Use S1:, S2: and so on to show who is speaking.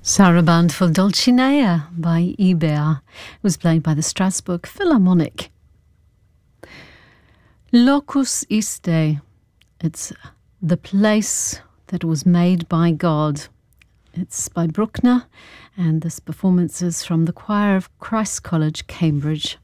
S1: Sarabande for Dulcinea by Ibert was played by the Strasbourg Philharmonic. Locus iste, it's the place that was made by God. It's by Bruckner, and this performance is from the choir of Christ's College, Cambridge.